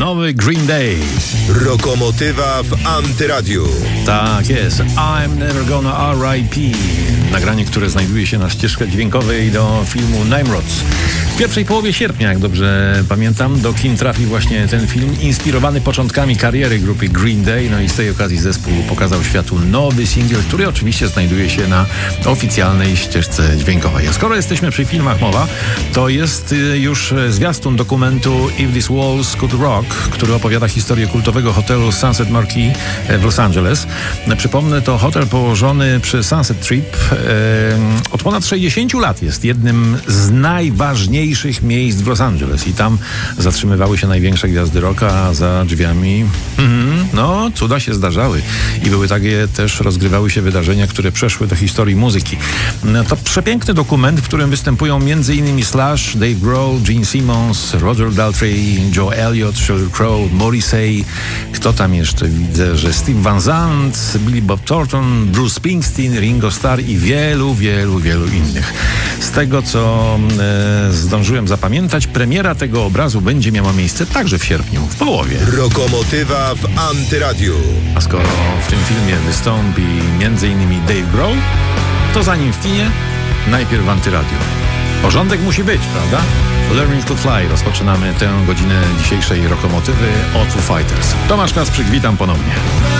nowy Green Day. Rokomotywa w Antyradiu. Tak jest, I'm Never Gonna R.I.P. Nagranie, które znajduje się na ścieżce dźwiękowej do filmu Nimrods. W pierwszej połowie sierpnia, jak dobrze pamiętam, do kin trafił właśnie ten film, inspirowany początkami kariery grupy Green Day. No i z tej okazji zespół pokazał światu nowy singiel, który oczywiście znajduje się na oficjalnej ścieżce dźwiękowej. A skoro jesteśmy przy filmach mowa, to jest już zwiastun dokumentu If These Walls Could Rock, który opowiada historię kultowego hotelu Sunset Marquis w Los Angeles. Przypomnę, to hotel położony przy Sunset Strip od ponad 60 lat jest jednym z najważniejszych miejsc w Los Angeles i tam zatrzymywały się największe gwiazdy rocka, a za drzwiami no, cuda się zdarzały i były takie też, rozgrywały się wydarzenia, które przeszły do historii muzyki. To przepiękny dokument, w którym występują m.in. Slash, Dave Grohl, Gene Simmons, Roger Daltrey, Joe Elliott, Sheryl Crow, Morrissey. Kto tam jeszcze? Widzę, że Steve Van Zandt, Billy Bob Thornton, Bruce Springsteen, Ringo Starr i wielu innych. Z tego, co zdążyłem zapamiętać, premiera tego obrazu będzie miała miejsce także w sierpniu, w połowie. Rokomotywa w Antyradiu. A skoro w tym filmie wystąpi m.in. Dave Grohl, to zanim w kinie, najpierw w Antyradiu. Porządek musi być, prawda? Learning to Fly. Rozpoczynamy tę godzinę dzisiejszej Rokomotywy od Foo Fighters. Tomasz Kasprzyk, witam ponownie.